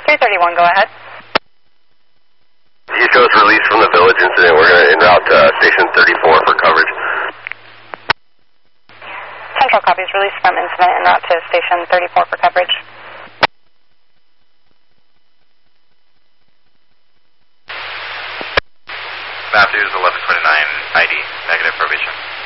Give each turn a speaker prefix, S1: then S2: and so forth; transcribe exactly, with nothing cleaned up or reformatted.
S1: three thirty-one, go ahead.
S2: East Coast release from the Village incident. We're going to en route to uh, Station thirty-four for coverage.
S1: Central copies, release from incident en route to Station thirty-four for coverage.
S3: Matthews eleven twenty-nine, I D, negative probation.